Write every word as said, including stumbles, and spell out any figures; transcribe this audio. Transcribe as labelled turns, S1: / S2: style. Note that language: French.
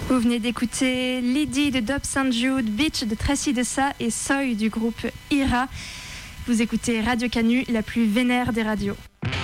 S1: Vous venez d'écouter Lydie de Dob Saint Jude, Beach de Tracy Dessa et Soy du groupe Ira. Vous écoutez Radio Canu, la plus vénère des radios.